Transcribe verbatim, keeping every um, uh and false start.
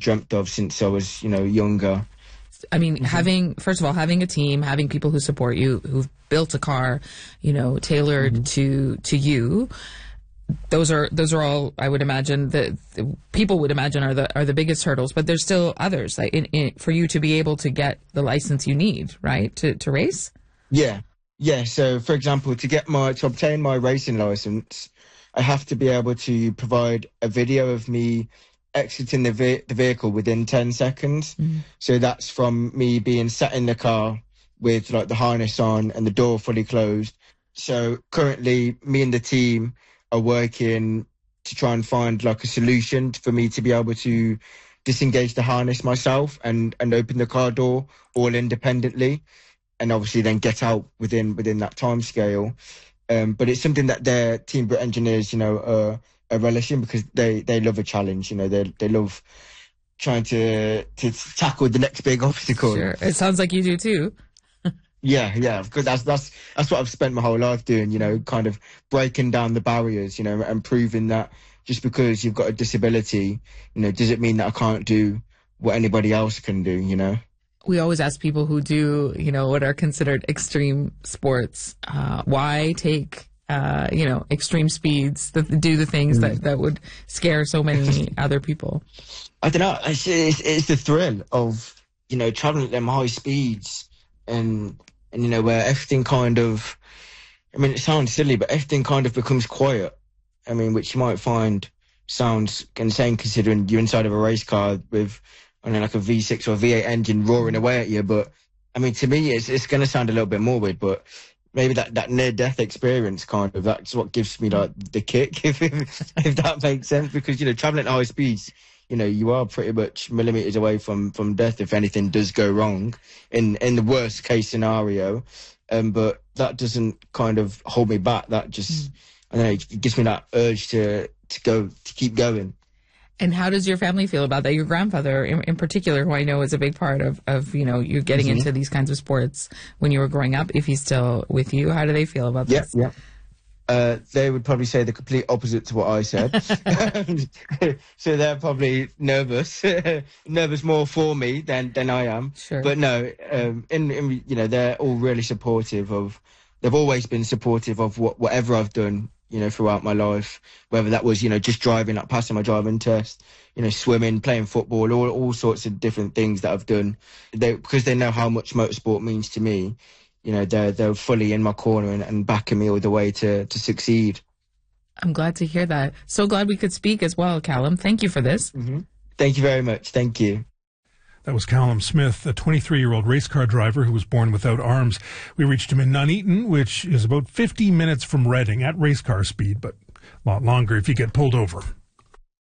dreamt of since I was, you know, younger. I mean, mm-hmm. having, first of all, having a team, having people who support you, who've built a car, you know, tailored mm-hmm. to, to you. Those are, those are all, I would imagine, that people would imagine are the, are the biggest hurdles, but there's still others, like in, in, for you to be able to get the license you need, right, to, to race? Yeah. Yeah. So, for example, to get my, to obtain my racing license, I have to be able to provide a video of me exiting the, ve- the vehicle within ten seconds. Mm. So that's from me being sat in the car with like the harness on and the door fully closed. So currently me and the team are working to try and find like a solution for me to be able to disengage the harness myself and, and open the car door all independently, and obviously then get out within within that time scale. Um, but it's something that their Team Brit engineers, you know, uh, are relishing because they, they love a challenge. You know, they they love trying to to tackle the next big obstacle. Sure, it sounds like you do too. Yeah, yeah, because that's that's that's what I've spent my whole life doing. You know, kind of breaking down the barriers. You know, and proving that just because you've got a disability, you know, does it mean that I can't do what anybody else can do? You know. We always ask people who do, you know, what are considered extreme sports, uh, why take, uh, you know, extreme speeds, that do the things mm. that, that would scare so many other people? I don't know. It's, it's, it's the thrill of, you know, traveling at them high speeds and, and, you know, where everything kind of, I mean, it sounds silly, but everything kind of becomes quiet. I mean, which you might find sounds insane considering you're inside of a race car with, I don't know, like a V six or V eight engine roaring away at you. But I mean, to me, it's it's going to sound a little bit morbid, but maybe that, that near-death experience kind of, that's what gives me like the kick, if if that makes sense. Because, you know, traveling at high speeds, you know, you are pretty much millimeters away from, from death if anything does go wrong in, in the worst case scenario. Um, but that doesn't kind of hold me back. That just, mm. I don't know, it gives me that urge to, to go, to keep going. And how does your family feel about that? Your grandfather, in, in particular, who I know is a big part of, of you know, you getting mm-hmm. into these kinds of sports when you were growing up, if he's still with you, how do they feel about this? Yeah, yeah. Uh, they would probably say the complete opposite to what I said. So they're probably nervous, nervous more for me than, than I am. Sure. But no, um, in, in, you know, they're all really supportive of, they've always been supportive of what, whatever I've done, you know, throughout my life, whether that was, you know, just driving, like passing my driving test, you know, swimming, playing football, all all sorts of different things that I've done. They, because they know how much motorsport means to me, you know, they're, they're fully in my corner and, and backing me all the way to, to succeed. I'm glad to hear that. So glad we could speak as well, Callum. Thank you for this. Mm-hmm. Thank you very much. Thank you. That was Callum Smith, a twenty-three-year-old race car driver who was born without arms. We reached him in Nuneaton, which is about fifty minutes from Reading at race car speed, but a lot longer if you get pulled over.